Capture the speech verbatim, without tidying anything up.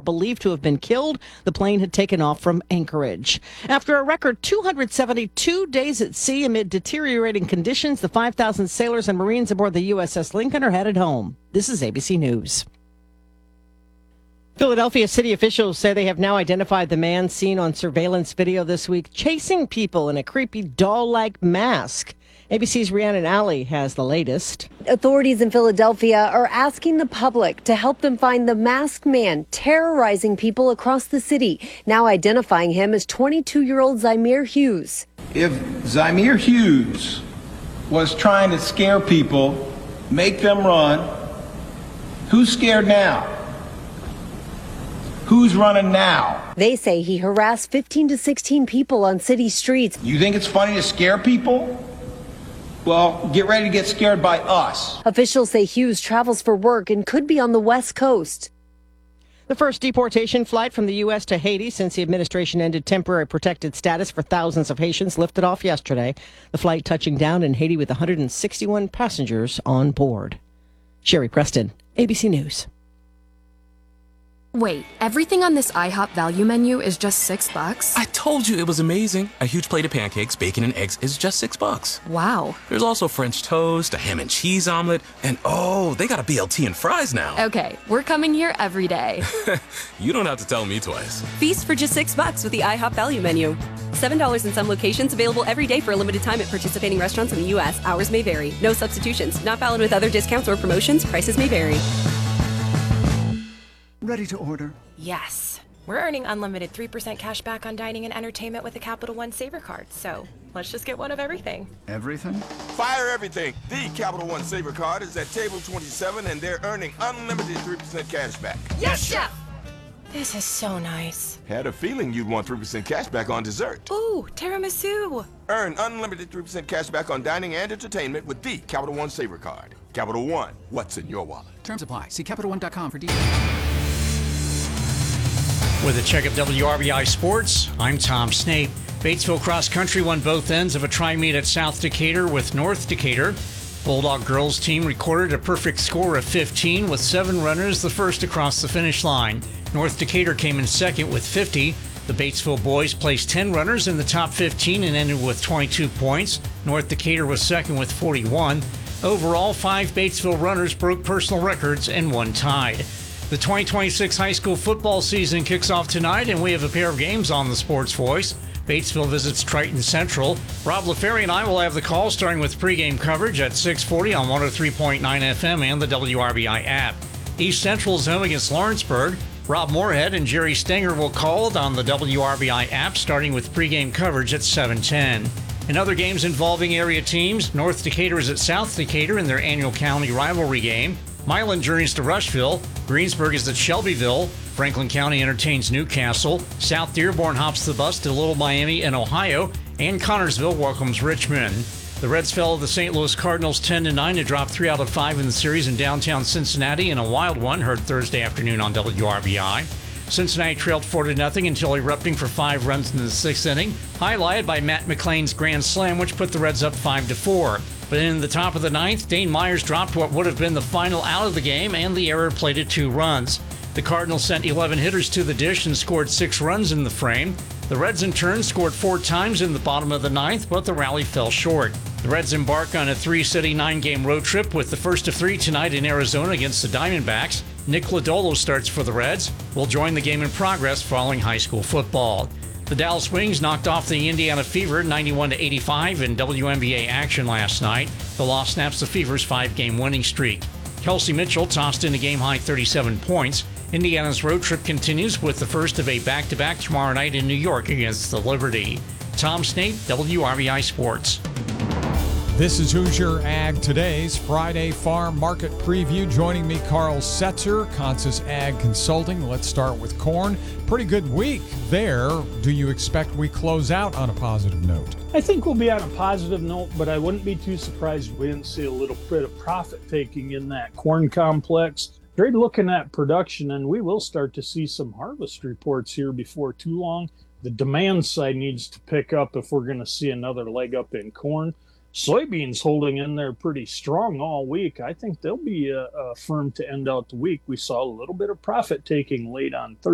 believed to have been killed. The plane had taken off from Anchorage. After a record two hundred seventy-two days at sea amid deteriorating conditions, the five thousand sailors and Marines aboard the U S S Lincoln are headed home. This is A B C News. Philadelphia city officials say they have now identified the man seen on surveillance video this week chasing people in a creepy doll-like mask. A B C's Rhiannon Alley has the latest. Authorities in Philadelphia are asking the public to help them find the masked man terrorizing people across the city, now identifying him as twenty-two-year-old Zymir Hughes. If Zymir Hughes was trying to scare people, make them run, who's scared now? Who's running now? They say he harassed fifteen to sixteen people on city streets. You think it's funny to scare people? Well, get ready to get scared by us. Officials say Hughes travels for work and could be on the West Coast. The first deportation flight from the U S to Haiti since the administration ended temporary protected status for thousands of Haitians lifted off yesterday. The flight touching down in Haiti with one hundred sixty-one passengers on board. Sherry Preston, A B C News. Wait, everything on this IHOP value menu is just six bucks? I told you it was amazing. A huge plate of pancakes, bacon, and eggs is just six bucks. Wow. There's also French toast, a ham and cheese omelet, and oh, they got a B L T and fries now. Okay, we're coming here every day. You don't have to tell me twice. Feast for just six bucks with the IHOP value menu. Seven dollars in some locations, available every day for a limited time at participating restaurants in the U S. Hours may vary. No substitutions. Not valid with other discounts or promotions. Prices may vary. Ready to order? Yes. We're earning unlimited three percent cash back on dining and entertainment with a Capital One Saver card. So let's just get one of everything. Everything? Fire everything. The Capital One Saver card is at table twenty-seven and they're earning unlimited three percent cash back. Yes, Chef! This is so nice. Had a feeling you'd want three percent cash back on dessert. Ooh, tiramisu. Earn unlimited three percent cash back on dining and entertainment with the Capital One Saver card. Capital One, what's in your wallet? Terms apply. See Capital One dot com for details. With a check of W R B I Sports, I'm Tom Snape. Batesville Cross Country won both ends of a tri-meet at South Decatur with North Decatur. Bulldog girls team recorded a perfect score of fifteen with seven runners, the first across the finish line. North Decatur came in second with fifty. The Batesville boys placed ten runners in the top fifteen and ended with twenty-two points. North Decatur was second with forty-one. Overall, five Batesville runners broke personal records and one tied. The twenty twenty-six high school football season kicks off tonight, and we have a pair of games on the Sports Voice. Batesville visits Triton Central. Rob LaFerry and I will have the call, starting with pregame coverage at six forty on one oh three point nine F M and the W R B I app. East Central is home against Lawrenceburg. Rob Moorhead and Jerry Stenger will call on the W R B I app, starting with pregame coverage at seven ten. In other games involving area teams, North Decatur is at South Decatur in their annual county rivalry game. Milan journeys to Rushville. Greensburg is at Shelbyville. Franklin County entertains Newcastle. South Dearborn hops the bus to Little Miami in Ohio. And Connorsville welcomes Richmond. The Reds fell to the Saint Louis Cardinals ten to nine to drop three out of five in the series in downtown Cincinnati in a wild one, heard Thursday afternoon on W R B I. Cincinnati trailed four to nothing until erupting for five runs in the sixth inning, highlighted by Matt McLean's grand slam, which put the Reds up five to four. But in the top of the ninth, Dane Myers dropped what would have been the final out of the game, and the error plated two runs. The Cardinals sent eleven hitters to the dish and scored six runs in the frame. The Reds, in turn, scored four times in the bottom of the ninth, but the rally fell short. The Reds embark on a three-city, nine-game road trip with the first of three tonight in Arizona against the Diamondbacks. Nick Lodolo starts for the Reds. Will join the game in progress following high school football. The Dallas Wings knocked off the Indiana Fever ninety-one to eighty-five in W N B A action last night. The loss snaps the Fever's five-game winning streak. Kelsey Mitchell tossed in a game-high thirty-seven points. Indiana's road trip continues with the first of a back-to-back tomorrow night in New York against the Liberty. Tom Snape, W R B I Sports. This is Hoosier Ag Today's Friday Farm Market Preview. Joining me, Carl Setzer, Consus Ag Consulting. Let's start with corn. Pretty good week there. Do you expect we close out on a positive note? I think we'll be on a positive note, but I wouldn't be too surprised if we didn't see a little bit of profit taking in that corn complex. Great looking at production, and we will start to see some harvest reports here before too long. The demand side needs to pick up if we're going to see another leg up in corn. Soybeans holding in there pretty strong all week. I think they'll be uh, uh, firm to end out the week. We saw a little bit of profit taking late on Thursday.